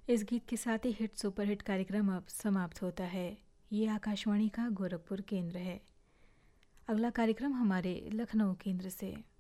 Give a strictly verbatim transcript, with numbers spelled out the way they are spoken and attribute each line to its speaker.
Speaker 1: इस गीत के साथ ही हिट सुपर हिट कार्यक्रम अब समाप्त होता है। ये आकाशवाणी का गोरखपुर केंद्र है। अगला कार्यक्रम हमारे लखनऊ केंद्र से।